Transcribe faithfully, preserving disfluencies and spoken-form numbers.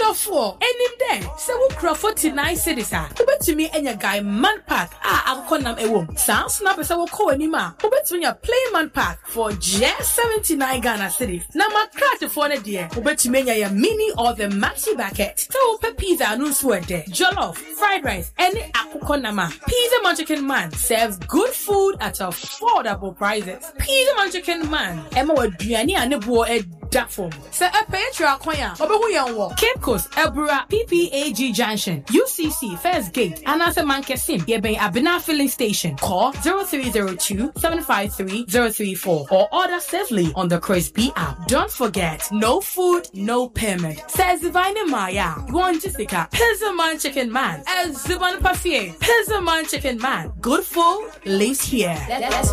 Adolfo, enim there. Se wo kura forty-nine cedis a. Ubetumi enya guy man pack a akonam ewom. Sound snap se wo ko anima. Ubetumi nya play man pack for just seventy-nine Ghana cedis. Na makrate for ne dear. Ubetumi nya ya mini or the maxi bucket. Se wo pe pizza no so there. Jollof, fried rice, any akonama. Pizza Man Chicken Man serves good food at affordable prices. Pizza Man Chicken Man. Emma wa duani ane bo e dafom. Se e petra kwanya. Obehu yan wo. Cape Coast, Elbura, P P A G Junction, U C C, First Gate, Anasa Mankesim, Yeben Abina Filling Station. Call zero three zero two, seven five three, zero three four or order safely on the Chris B app. Don't forget, no food, no payment. Says Divine Maya. One Jessica. Pizza Man Chicken Man. As Ziban Pafier. Pizza Man Chicken Man. Good food lives here.